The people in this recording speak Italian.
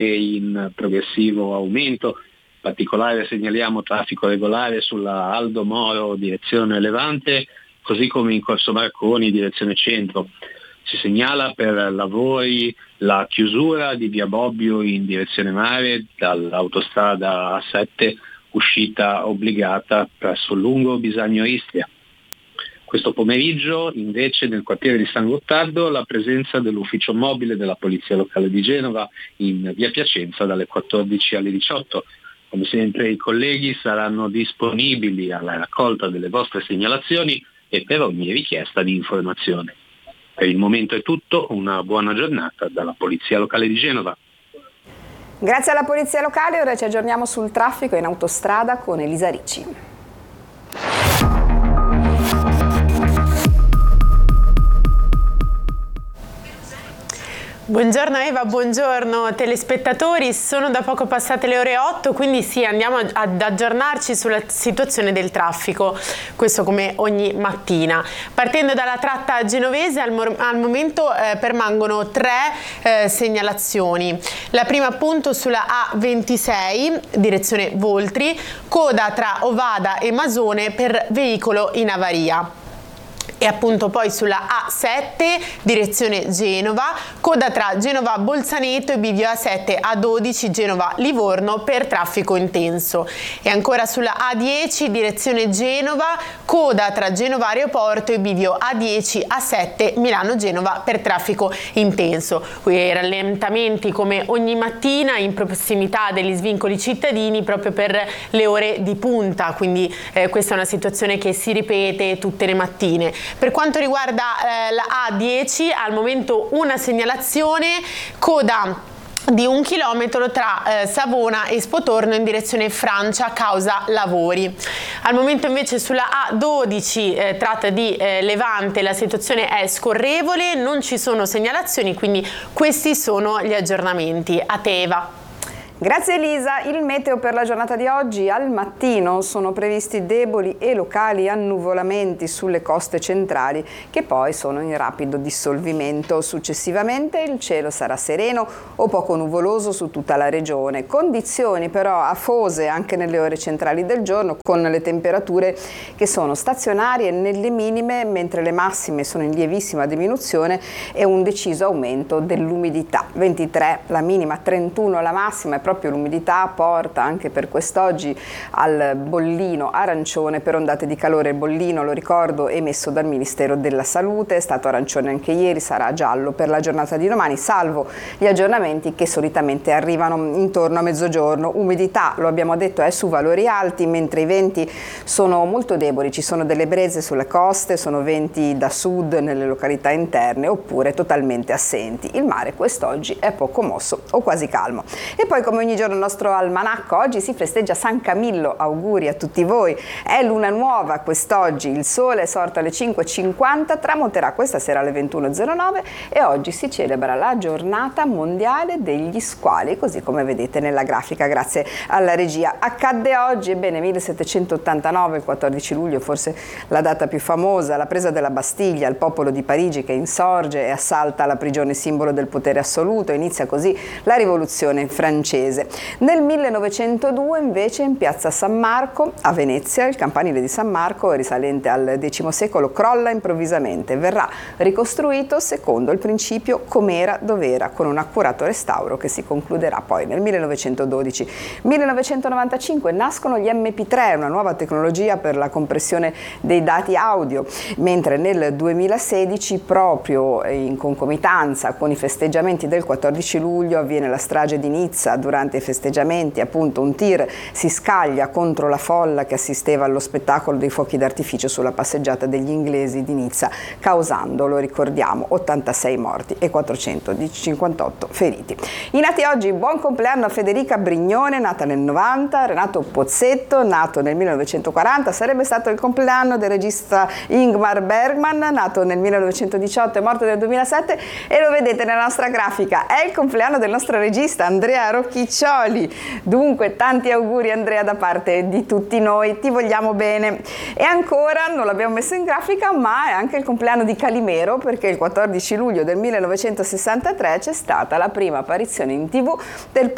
è in progressivo aumento. In particolare segnaliamo traffico regolare sulla Aldo Moro direzione Levante, così come in Corso Marconi direzione centro. Si segnala per lavori la chiusura di via Bobbio in direzione mare dall'autostrada A7, uscita obbligata presso Lungo Bisagno Istria. Questo pomeriggio invece nel quartiere di San Gottardo la presenza dell'ufficio mobile della Polizia Locale di Genova in via Piacenza dalle 14 alle 18. Come sempre i colleghi saranno disponibili alla raccolta delle vostre segnalazioni e per ogni richiesta di informazione. Per il momento è tutto, una buona giornata dalla Polizia Locale di Genova. Grazie alla Polizia Locale, ora ci aggiorniamo sul traffico in autostrada con Elisa Ricci. Buongiorno Eva, buongiorno telespettatori, sono da poco passate le ore 8, quindi sì, andiamo ad aggiornarci sulla situazione del traffico, questo come ogni mattina. Partendo dalla tratta genovese al momento permangono tre segnalazioni. La prima appunto sulla A26 direzione Voltri, coda tra Ovada e Masone per veicolo in avaria. E appunto poi sulla A7 direzione Genova, coda tra Genova Bolzaneto e bivio A7 A12 Genova Livorno per traffico intenso. E ancora sulla A10 direzione Genova, coda tra Genova Aeroporto e bivio A10 A7 Milano Genova per traffico intenso. Qui rallentamenti come ogni mattina in prossimità degli svincoli cittadini proprio per le ore di punta, quindi questa è una situazione che si ripete tutte le mattine. Per quanto riguarda la A10, al momento una segnalazione, coda di 1 chilometro tra Savona e Spotorno in direzione Francia causa lavori. Al momento invece sulla A12 tratta di Levante, la situazione è scorrevole, non ci sono segnalazioni, quindi questi sono gli aggiornamenti. A te Eva. Grazie Elisa, il meteo per la giornata di oggi: al mattino sono previsti deboli e locali annuvolamenti sulle coste centrali che poi sono in rapido dissolvimento. Successivamente il cielo sarà sereno o poco nuvoloso su tutta la regione, condizioni però afose anche nelle ore centrali del giorno, con le temperature che sono stazionarie nelle minime, mentre le massime sono in lievissima diminuzione e un deciso aumento dell'umidità. 23 la minima, 31 la massima, e proprio l'umidità porta anche per quest'oggi al bollino arancione per ondate di calore. Il bollino, lo ricordo, emesso dal Ministero della Salute, è stato arancione anche ieri, sarà giallo per la giornata di domani, salvo gli aggiornamenti che solitamente arrivano intorno a mezzogiorno. Umidità, lo abbiamo detto, è su valori alti, mentre i venti sono molto deboli, ci sono delle brezze sulle coste, sono venti da sud nelle località interne oppure totalmente assenti. Il mare quest'oggi è poco mosso o quasi calmo. E poi, come ogni giorno il nostro almanacco, oggi si festeggia San Camillo, auguri a tutti voi. È luna nuova quest'oggi, il sole è sorto alle 5:50, tramonterà questa sera alle 21:09 e oggi si celebra la giornata mondiale degli squali, così come vedete nella grafica, grazie alla regia. Accadde oggi, ebbene, 1789, il 14 luglio, forse la data più famosa, la presa della Bastiglia, il popolo di Parigi che insorge e assalta la prigione simbolo del potere assoluto, inizia così la rivoluzione francese. Nel 1902 invece in piazza San Marco a Venezia il campanile di San Marco, risalente al X secolo, crolla improvvisamente e verrà ricostruito secondo il principio com'era dov'era, con un accurato restauro che si concluderà poi nel 1912. 1995 nascono gli MP3, una nuova tecnologia per la compressione dei dati audio, mentre nel 2016, proprio in concomitanza con i festeggiamenti del 14 luglio, avviene la strage di Nizza. Durante i festeggiamenti, appunto, un tir si scaglia contro la folla che assisteva allo spettacolo dei fuochi d'artificio sulla passeggiata degli inglesi di Nizza, causando, lo ricordiamo, 86 morti e 458 feriti. I nati oggi: buon compleanno a Federica Brignone, nata nel 90, Renato Pozzetto, nato nel 1940, sarebbe stato il compleanno del regista Ingmar Bergman, nato nel 1918 e morto nel 2007, e lo vedete nella nostra grafica, è il compleanno del nostro regista Andrea Rocchiccioli. Dunque tanti auguri Andrea da parte di tutti noi, ti vogliamo bene. E ancora, non l'abbiamo messo in grafica, ma è anche il compleanno di Calimero, perché il 14 luglio del 1963 c'è stata la prima apparizione in TV del